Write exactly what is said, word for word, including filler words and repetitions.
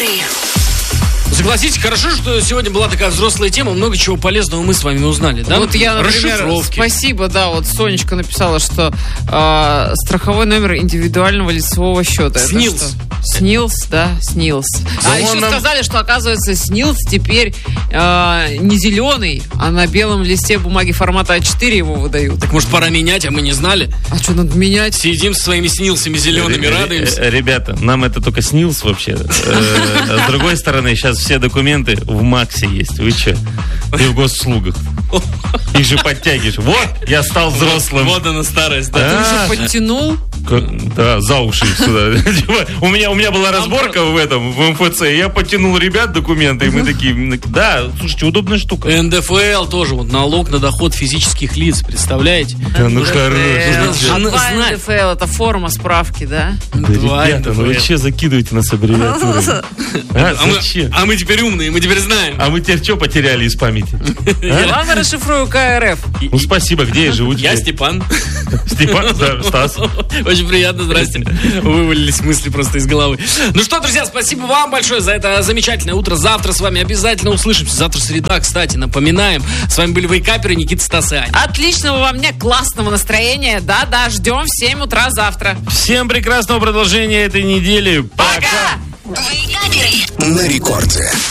Согласитесь, хорошо, что сегодня была такая взрослая тема, много чего полезного мы с вами узнали, да? Вот я, например, расшифровки. Спасибо, да, вот Сонечка написала, что э, страховой номер индивидуального лицевого счета. СНИЛС. СНИЛС, да, СНИЛС. Да А еще нам... сказали, что, оказывается, СНИЛС теперь э, не зеленый, а на белом листе бумаги формата а четыре его выдают. Так может пора менять, а мы не знали? А что надо менять? Сидим со своими СНИЛСами зелеными, радуемся. Ребята, нам это только СНИЛС вообще. С другой стороны, сейчас все документы в МАКСе есть. Вы что? И в госуслугах. Их же подтягиваешь. Вот, я стал взрослым. Вот она старость, да. Ты уже подтянул? Да, за уши сюда. У меня, у меня была разборка в этом, в эм эф цэ, я подтянул ребят документы, и мы такие, да, слушайте, удобная штука. эн дэ эф эл тоже, вот налог на доход физических лиц, представляете? Да ну хорош. А два эн дэ эф эл это форма справки, да? Да, ребята, ну вы че закидываете нас аббревиатурой? А, а, мы, зачем? а мы теперь умные, мы теперь знаем. А мы теперь что потеряли из памяти? Ладно, расшифрую ка эр эф. Ну спасибо, где я живу теперь? Я Степан. Степан, да, Стас. Очень приятно, здрасте. Вывалились мысли просто из головы. Ну что, друзья, спасибо вам большое за это замечательное утро. Завтра с вами обязательно услышимся. Завтра среда, кстати, напоминаем. С вами были вейкаперы Никита, Стас и Аня. Отличного вам дня, классного настроения. Да-да, ждем в семь утра завтра. Всем прекрасного продолжения этой недели. Пока! Пока! На рекорде.